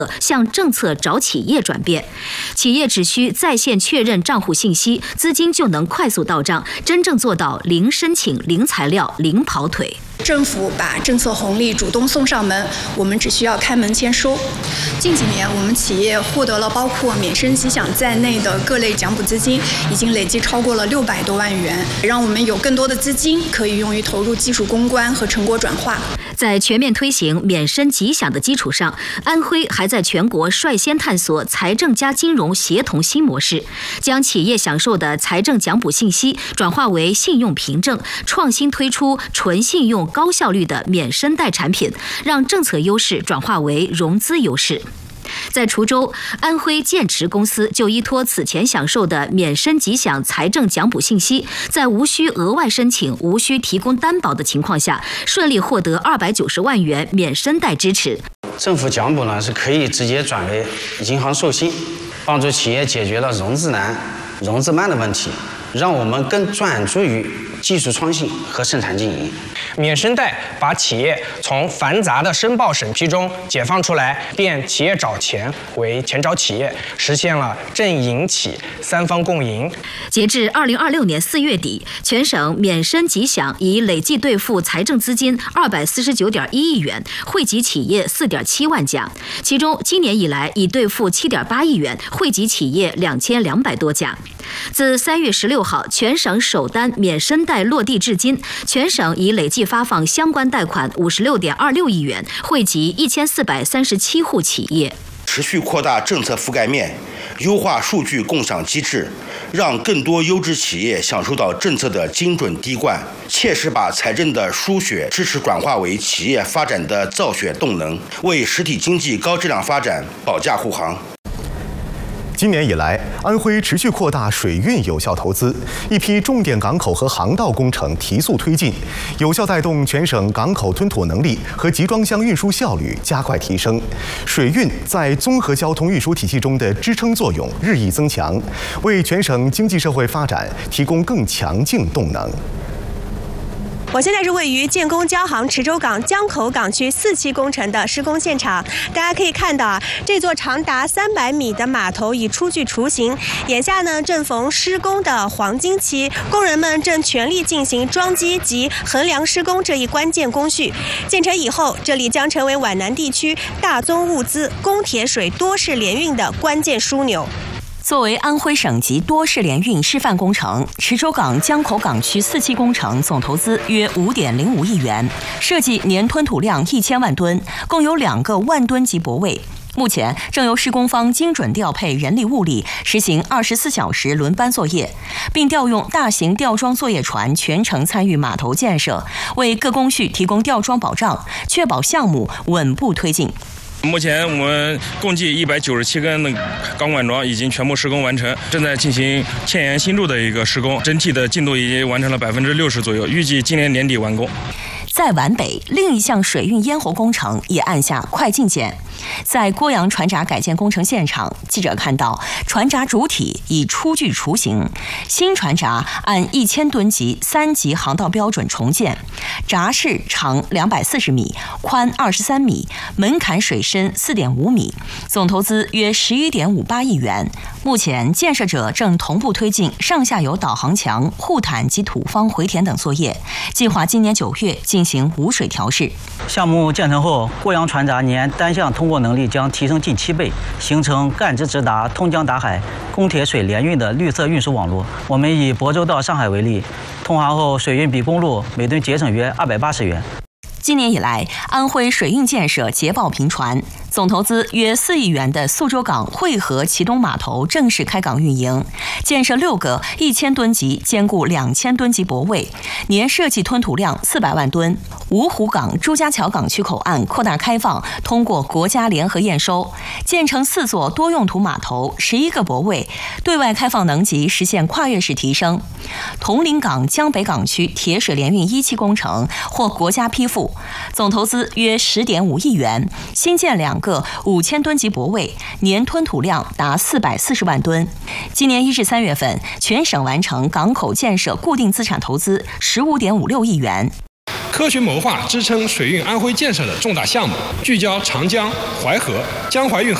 向政策找企业转变，企业只需在线确认账户信息，资金就能快速到账，真正做到零申请、零材料、零跑腿。 政府把政策红利主动送上门，我们只需要开门签收。近几年，我们企业获得了包括免申吉祥在内的各类奖补资金，已经累计超过了600多万元，让我们有更多的资金可以用于投入技术攻关和成果转化。 在全面推行免申吉祥的基础上，安徽还在全国率先探索财政加金融协同新模式，将企业享受的财政奖补信息转化为信用凭证，创新推出纯信用高效率的免申贷产品，让政策优势转化为融资优势。在滁州，安徽建池公司就依托此前享受的免申吉祥财政奖补信息，在无需额外申请、无需提供担保的情况下，顺利获得290万元免申贷支持。 政府奖补呢是可以直接转为银行授信，帮助企业解决了融资难、融资慢的问题，让我们更专注于技术创新和生产经营。 免申贷把企业从繁杂的申报审批中解放出来，变企业找钱为钱找企业，实现了政银企三方共赢。 截至2026年4月底，全省免申吉祥已累计兑付财政资金249.1亿元，惠及企业4.7万家，其中今年以来已兑付7.8亿元，惠及企业2200多家。自3月16号全省首单免申贷落地至今，全省已累计发放相关贷款56.26亿元，惠及1437户企业。 持续扩大政策覆盖面，优化数据共享机制，让更多优质企业享受到政策的精准滴灌，切实把财政的输血支持转化为企业发展的造血动能，为实体经济高质量发展保驾护航。 今年以来，安徽持续扩大水运有效投资，一批重点港口和航道工程提速推进，有效带动全省港口吞吐能力和集装箱运输效率加快提升。水运在综合交通运输体系中的支撑作用日益增强，为全省经济社会发展提供更强劲动能。 我现在是位于建工交杭池州港江口港区4期工程的施工现场，大家可以看到这座长达300米的码头已初具雏形。眼下呢，正逢施工的黄金期，工人们正全力进行装机及衡量施工这一关键工序。建成以后，这里将成为皖南地区大宗物资、供铁水多式联运的关键枢纽。 作为安徽省级多式联运示范工程，池州港江口港区4期工程总投资约5.05亿元，设计年吞吐量1000万吨，共有2个万吨级泊位。目前正由施工方精准调配人力物力，实行24小时轮班作业，并调用大型吊装作业船全程参与码头建设，为各工序提供吊装保障，确保项目稳步推进。 目前我们共计197根的钢管桩已经全部施工完成，正在进行堑岩新筑的一个施工，整体的进度已经完成了60%左右，预计今年年底完工。 在皖北，另一项水运咽喉工程也按下快进键。在郭阳船闸改建工程现场，记者看到船闸主体已初具雏形，新船闸按1000吨级3级航道标准重建，闸室长240米，宽23米，门槛水深4.5米，总投资约11.58亿元。目前建设者正同步推进上下游导航墙、护毯及土方回填等作业，计划今年9月进行无水调试。 项目建成后，郭阳船闸年单向通过能力将提升近7倍，形成干支直达、通江达海、供铁水联运的绿色运输网络。我们以亳州到上海为例，通航后水运比公路每吨节省约280元。 今年以来，安徽水运建设捷报频传，总投资约4亿元的宿州港汇合启东码头正式开港运营，建设6个1000吨级兼顾2000吨级泊位，年设计吞吐量400万吨。芜湖港朱家桥港区口岸扩大开放，通过国家联合验收，建成4座多用途码头，11个泊位，对外开放能级实现跨越式提升。铜陵港江北港区铁水联运1期工程获国家批复，总投资约10.5亿元，新建2个5000吨级泊位，年吞吐量达440万吨。今年1至3月份，全省完成港口建设固定资产投资15.56亿元。 科学谋划支撑水运安徽建设的重大项目，聚焦长江、淮河、江淮运河